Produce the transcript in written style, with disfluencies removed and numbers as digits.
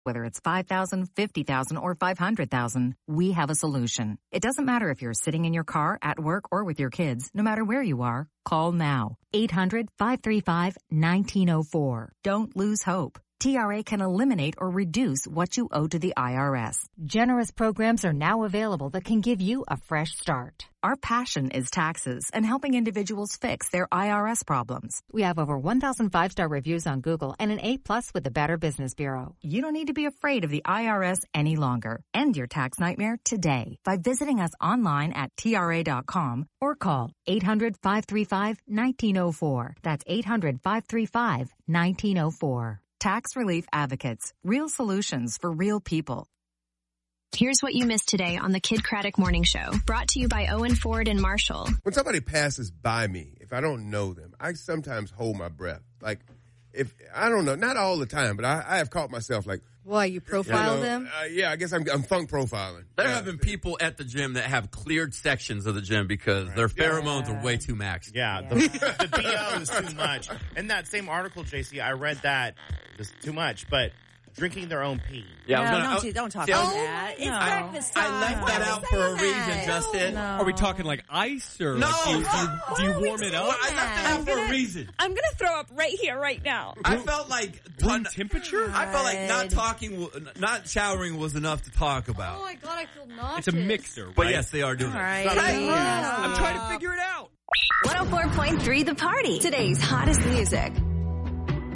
Whether it's 5,000, 50,000, or 500,000, we have a solution. It doesn't matter if you're sitting in your car, at work, or with your kids. No matter where you are, call now. 800-535-1904. Don't lose hope. TRA can eliminate or reduce what you owe to the IRS. Generous programs are now available that can give you a fresh start. Our passion is taxes and helping individuals fix their IRS problems. We have over 1,000 5-star reviews on Google and an A+ with the Better Business Bureau. You don't need to be afraid of the IRS any longer. End your tax nightmare today by visiting us online at TRA.com or call 800-535-1904. That's 800-535-1904. Tax Relief Advocates. Real solutions for real people. Here's what you missed today on the Kid Craddock Morning Show. Brought to you by Owen Ford and Marshall. When somebody passes by me, if I don't know them, I sometimes hold my breath. Like, if I don't know, not all the time, but I have caught myself like, why, you profile them? Yeah, I guess I'm funk profiling. There have been people at the gym that have cleared sections of the gym because their pheromones are way too max. Yeah, the BO is too much. In that same article, JC, I read that it's too much, but drinking their own pee. Yeah, don't talk about that. It's breakfast time. I left that out for a reason, Justin. No. Are we talking like ice or No. do you warm it up? I left that out for a reason. I'm going to throw up right here, right now. I felt like room temperature? I felt like not showering was enough to talk about. Oh my God, I feel nauseous. It's a mixer, right? But yes, they are doing All it. right. I'm trying to figure it out. 104.3 The Party. Today's hottest music.